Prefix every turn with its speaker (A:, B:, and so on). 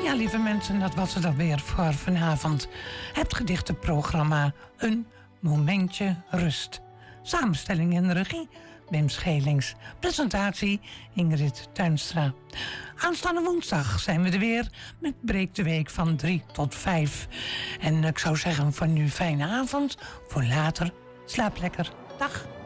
A: Ja, lieve mensen, dat was het alweer voor vanavond. Het gedichtenprogramma Een Momentje Rust. Samenstelling en regie Wim Schelings. Presentatie Ingrid Tuinstra. Aanstaande woensdag zijn we er weer met Breek de Week van 3 tot 5. En ik zou zeggen voor nu fijne avond. Voor later, slaap lekker. Dag.